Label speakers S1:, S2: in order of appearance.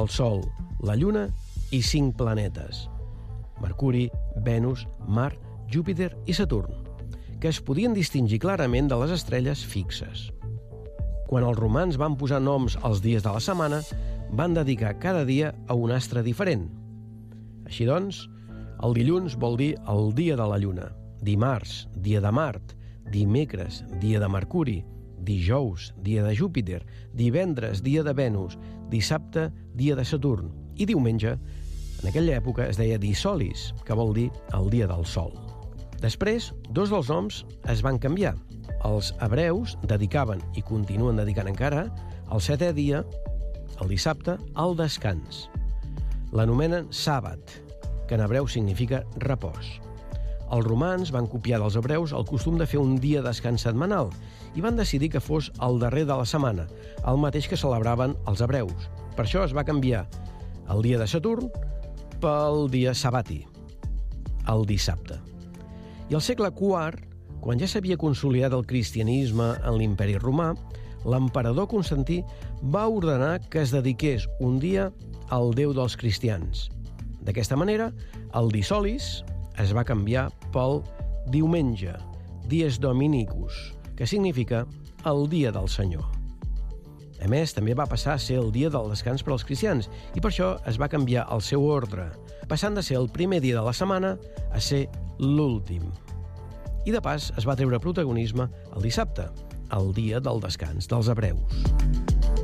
S1: el Sol, la Lluna i 5 planetes: Mercuri, Venus, Mart, Júpiter i Saturn, que es podien distingir clarament de les estrelles fixes. Quan els romans van posar noms als dies de la setmana, van dedicar cada dia a un astre diferent. Així doncs, el dilluns vol dir el dia de la Lluna, dimarts, dia de Mart, dimecres, dia de Mercuri, dijous, dia de Júpiter, divendres, dia de Venus, dissabte, dia de Saturn, i diumenge, en aquella època es deia Dissolis, que vol dir el dia del Sol. Després, 2 dels noms es van canviar. Els hebreus dedicaven, i continuen dedicant encara, el 7è dia, el dissabte, al descans. L'anomenen sàbat, que en hebreu significa repòs. Els romans van copiar dels hebreus el costum de fer un dia de descans setmanal i van decidir que fos el darrer de la setmana, el mateix que celebraven els hebreus. Per això es va canviar el dia de Saturn pel dia sabati, el dissabte. I al segle IV, quan ja s'havia consolidat el cristianisme en l'imperi romà, l'emperador Constantí va ordenar que es dediqués un dia al déu dels cristians. D'aquesta manera, el Dissolis es va canviar pel diumenge, Dies Dominicus, que significa el dia del Senyor. A més, també va passar a ser el dia del descans per als cristians i per això es va canviar el seu ordre, passant de ser el primer dia de la setmana a ser l'últim. I de pas es va treure protagonisme el dissabte, el dia del descans dels hebreus.